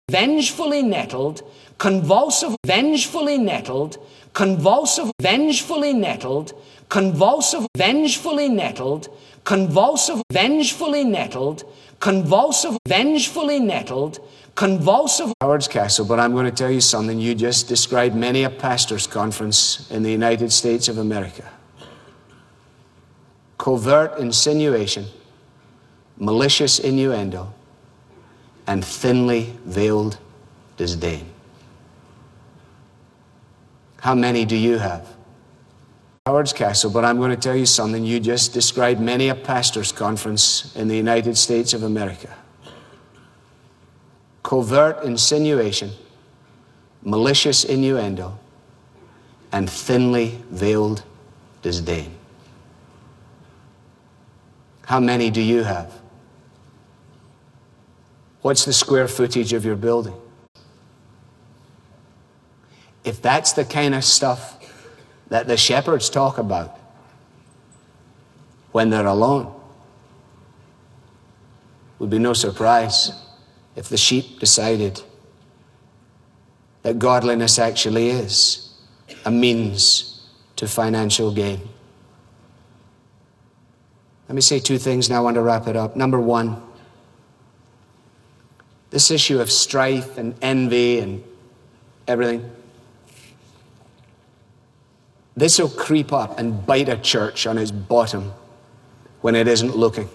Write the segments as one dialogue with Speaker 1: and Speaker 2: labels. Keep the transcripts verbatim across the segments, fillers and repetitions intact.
Speaker 1: vengefully nettled, convulsive, vengefully nettled, convulsive, vengefully nettled, convulsive, vengefully nettled, convulsive, vengefully nettled, convulsive, vengefully nettled, convulsive. Howard's Castle, but I'm going to tell you something. You just described many a pastor's conference in the United States of America. Covert insinuation, malicious innuendo, and thinly veiled disdain. How many do you have? Howard's Castle, but I'm going to tell you something. You just described many a pastor's conference in the United States of America. Covert insinuation, malicious innuendo, and thinly veiled disdain. How many do you have? What's the square footage of your building? If that's the kind of stuff that the shepherds talk about when they're alone, it would be no surprise if the sheep decided that godliness actually is a means to financial gain. Let me say two things now. I want to wrap it up. Number one, this issue of strife and envy and everything, this will creep up and bite a church on its bottom when it isn't looking.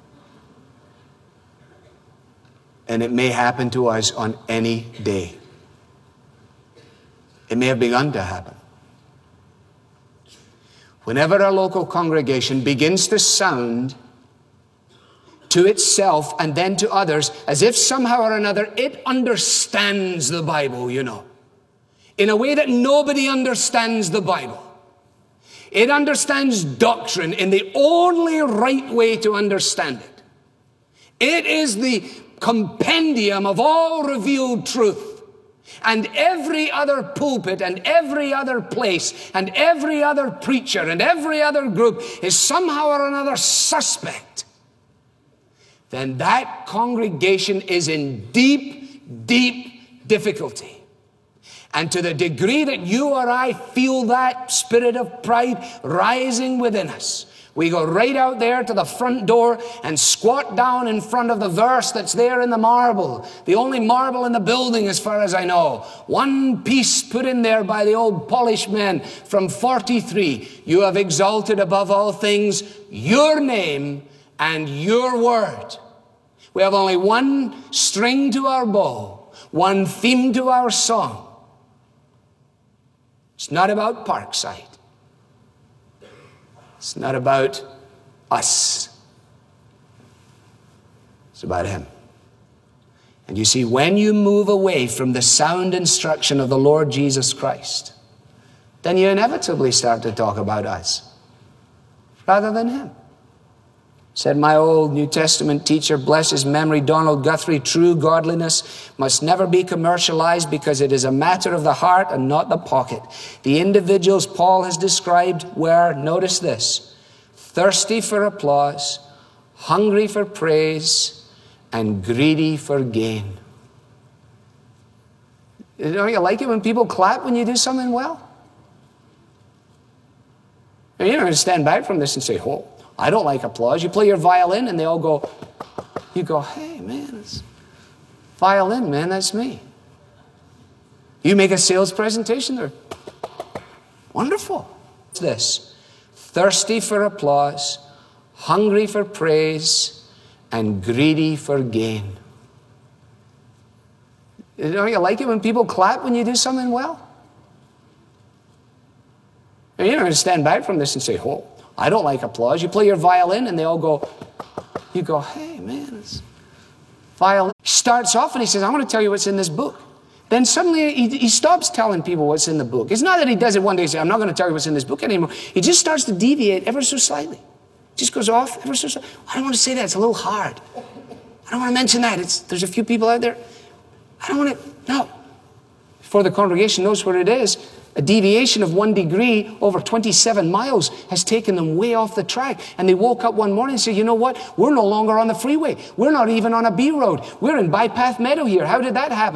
Speaker 1: And it may happen to us on any day. It may have begun to happen. Whenever a local congregation begins to sound to itself and then to others as if somehow or another it understands the Bible, you know, in a way that nobody understands the Bible. It understands doctrine in the only right way to understand it. It is the compendium of all revealed truth. And every other pulpit and every other place and every other preacher and every other group is somehow or another suspect, then that congregation is in deep, deep difficulty. And to the degree that you or I feel that spirit of pride rising within us, we go right out there to the front door and squat down in front of the verse that's there in the marble. The only marble in the building as far as I know. One piece put in there by the old Polish men from forty-three. You have exalted above all things your name and your word. We have only one string to our bow, one theme to our song. It's not about Parkside. It's not about us. It's about Him. And you see, when you move away from the sound instruction of the Lord Jesus Christ, then you inevitably start to talk about us rather than Him. Said my old New Testament teacher, bless his memory, Donald Guthrie, true godliness must never be commercialized because it is a matter of the heart and not the pocket. The individuals Paul has described were, notice this, thirsty for applause, hungry for praise, and greedy for gain. Don't you like it when people clap when you do something well? You're not going to stand back from this and say, oh, I don't like applause. You play your violin and they all go, you go, hey, man, it's violin, man, that's me. You make a sales presentation, they're wonderful. It's this, thirsty for applause, hungry for praise, and greedy for gain. Don't you like it when people clap when you do something well? You're not going to stand back from this and say, oh, I don't like applause. You play your violin and they all go, you go, hey, man, it's violin. He starts off and he says, I want to tell you what's in this book. Then suddenly he, he stops telling people what's in the book. It's not that he does it one day and says, I'm not going to tell you what's in this book anymore. He just starts to deviate ever so slightly. Just goes off ever so slightly. I don't want to say that. It's a little hard. I don't want to mention that. It's, there's a few people out there. I don't want to, no. Before the congregation knows what it is, a deviation of one degree over twenty-seven miles has taken them way off the track. And they woke up one morning and said, you know what? We're no longer on the freeway. We're not even on a B road. We're in Bypath Meadow here. How did that happen?